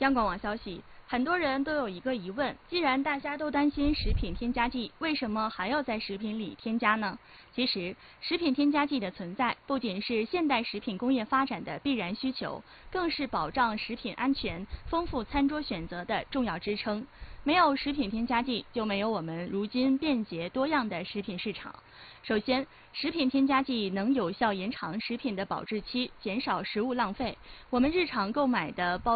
央广网消息，很多人都有一个疑问：既然大家都担心食品添加剂，为什么还要在食品里添加呢？其实，食品添加剂的存在不仅是现代食品工业发展的必然需求，更是保障食品安全、丰富餐桌选择的重要支撑。没有食品添加剂，就没有我们如今便捷多样的食品市场。首先，食品添加剂能有效延长食品的保质期，减少食物浪费。我们日常购买的包